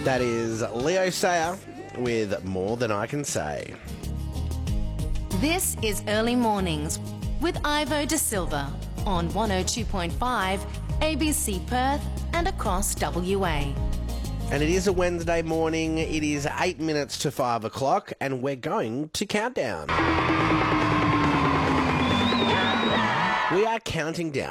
That is Leo Sayer with More Than I Can Say. This is Early Mornings with Ivo De Silva on 102.5 ABC Perth and across WA. And it is a Wednesday morning. It is 8 minutes to 5 o'clock and we're going to countdown. We are counting down